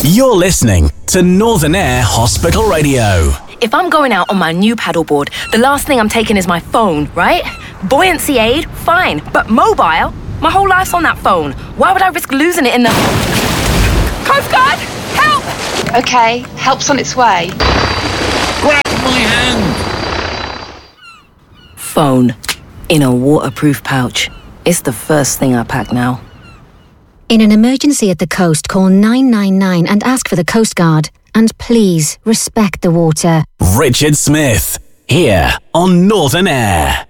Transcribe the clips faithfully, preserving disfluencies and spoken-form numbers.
You're listening to Northern Air Hospital Radio. If I'm going out on my new paddleboard, the last thing I'm taking is my phone, right? Buoyancy aid, fine. But mobile? My whole life's on that phone. Why would I risk losing it in the... Coast Guard! Help! Okay, help's on its way. Grab my hand! Phone. In a waterproof pouch. It's the first thing I pack now. In an emergency at the coast, call nine nine nine and ask for the Coast Guard. And please, respect the water. Richard Smith, here on Northern Air.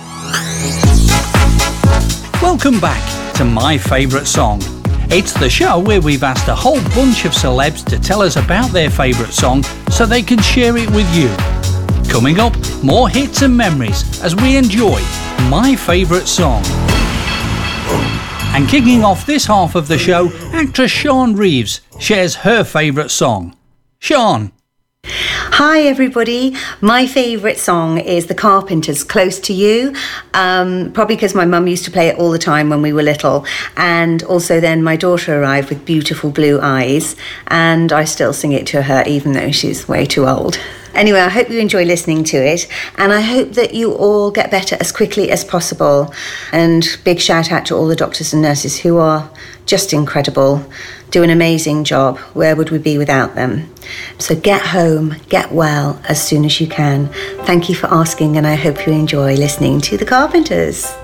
Welcome back to My Favourite Song. It's the show where we've asked a whole bunch of celebs to tell us about their favourite song so they can share it with you. Coming up, more hits and memories as we enjoy My Favourite Song. And kicking off this half of the show, actress Sian Reeves shares her favourite song. Sian. Hi everybody, my favourite song is The Carpenters' Close to You, um, probably because my mum used to play it all the time when we were little, and also then my daughter arrived with beautiful blue eyes, and I still sing it to her even though she's way too old. Anyway, I hope you enjoy listening to it, and I hope that you all get better as quickly as possible. And big shout out to all the doctors and nurses who are just incredible, do an amazing job. Where would we be without them? So get home, get well as soon as you can. Thank you for asking, and I hope you enjoy listening to The Carpenters.